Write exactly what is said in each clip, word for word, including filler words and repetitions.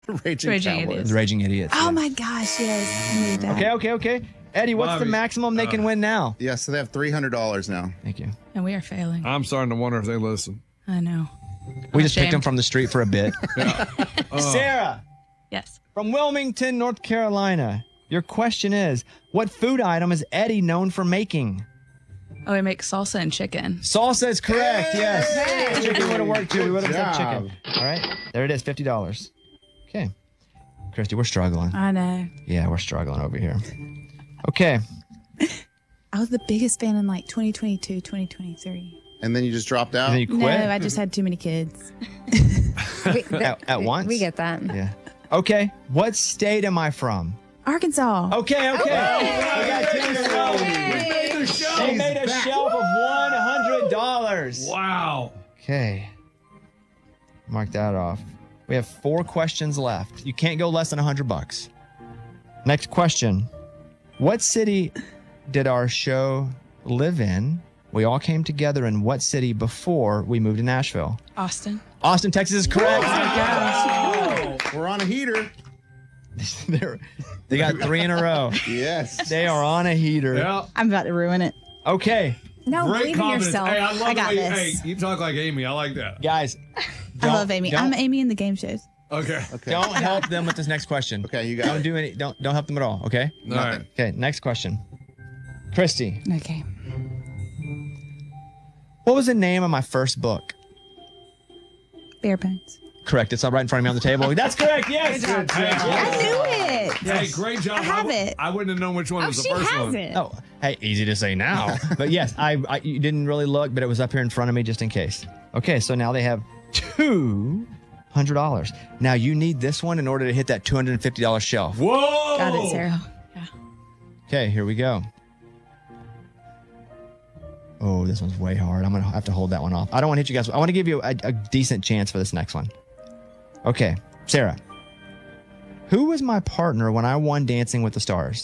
Raging, Raging Cowboys. Idiots. The Raging Idiots. Oh yeah. my gosh, yes. I knew that. Okay, okay, okay. Eddie, what's Bobby, the maximum they can uh, win now? Yeah, so they have three hundred dollars now. Thank you. And we are failing. I'm starting to wonder if they listen. I know. We I'm just picked them ashamed. from the street for a bit. Sarah, Yes. from Wilmington, North Carolina. Your question is, what food item is Eddie known for making? Oh, we make salsa and chicken. Salsa is correct, yes. Chicken would have worked too. We would have Good said job. chicken. All right, there it is, fifty dollars. Okay. Christy, we're struggling. I know. Yeah, we're struggling over here. Okay. I was the biggest fan in like twenty twenty-two, twenty twenty-three. And then you just dropped out? And then you No, quit? I just had too many kids. We, At, at once? we get that. Yeah. Okay. What state am I from? Arkansas. Okay, okay. We got two in a row. made the show. She made a shelf of one hundred dollars. Wow. Okay. Mark that off. We have four questions left. You can't go less than one hundred bucks. Next question. What city did our show live in? We all came together in what city before we moved to Nashville? Austin. Austin, Texas is correct. We're on a heater. They're- they got three in a row. Yes. They are on a heater. Yeah. I'm about to ruin it. Okay, No, Great believe in confidence. yourself. Hey, I love I got the way, this. Hey, you talk like Amy. I like that. guys. I don't- love Amy. Don't, I'm Amy in the game shows. Okay. Okay. don't help them with this next question. Okay, you got Don't it. do any. Don't don't help them at all. Okay. All right. Okay. Next question. Christy, Okay. what was the name of my first book? Bare bones. Correct. It's up right in front of me on the table. That's correct. Yes. Good job. I knew it. Hey, great job. I have w- it. I wouldn't have known which one Oh, was the she first has one. it. Oh, hey, easy to say now, but yes, I, I you didn't really look, but it was up here in front of me just in case. Okay, so now they have two hundred dollars. Now you need this one in order to hit that two hundred and fifty dollars shelf. Whoa. Got it, Sarah. Okay, here we go. Oh, this one's way hard. I'm gonna have to hold that one off. I don't want to hit you guys. I want to give you a, a decent chance for this next one. Okay, Sarah. Who was my partner when I won Dancing with the Stars?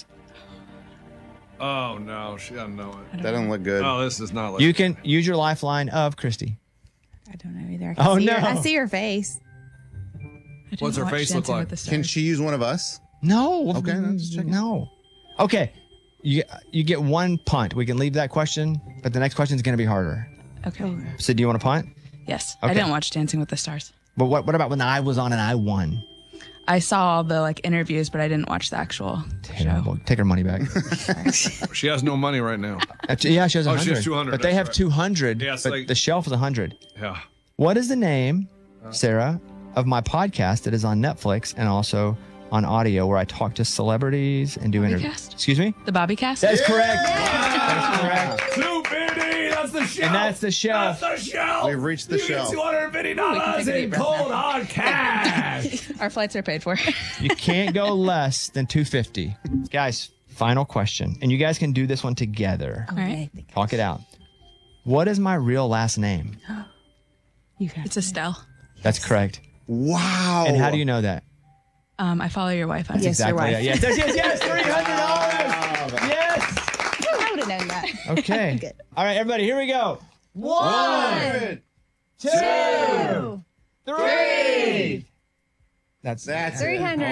Oh no, she doesn't know it. That doesn't look good. Oh, this is not like You can use your lifeline of Christy. I don't know either. I can Oh, see no. Her, I see her face. I didn't What's her watch face look Dancing like? with the Can Stars. she use one of us? No. Okay, I'm just checking. No. Okay. You you get one punt. We can leave that question, but the next question is going to be harder. Okay. So do you want to punt? Yes. Okay. I didn't watch Dancing with the Stars. But what what about when I was on and I won? I saw all the like interviews, but I didn't watch the actual Terrible. show. Take her money back. She has no money right now. Actually, yeah, she has Oh, one hundred. she has two hundred, But they that's have right. two hundred. Yeah, it's but like- the shelf is one hundred. Yeah. What is the name, Sarah, of my podcast that is on Netflix and also on audio where I talk to celebrities and do interviews? Bobbycast? Excuse me? The Bobby Cast? That is correct. That is correct. Two fifty. That's the shelf. And that's the shelf. That's the shelf. We've reached the you shelf. Get two hundred and fifty We can dollars take a deep in breath cold now. hard cash. Our flights are paid for. You can't go less than two hundred fifty. Guys, final question. And you guys can do this one together. Oh, right. yeah. Talk it out. What is my real last name? You got It's Estelle. That's correct. Wow. And how do you know that? Um, I follow your wife on Yes, your exactly. wife. Yes, yes, yes, yes. three hundred dollars. Yes. I would have known that. Okay. Good. All right, everybody, here we go. One, Two, three. That's That's three it. hundred.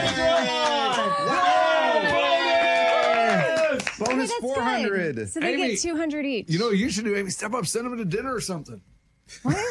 Bonus That's four good. hundred. So they Amy, get two hundred each. You know, what you should do, Amy. Step up, send them to dinner or something.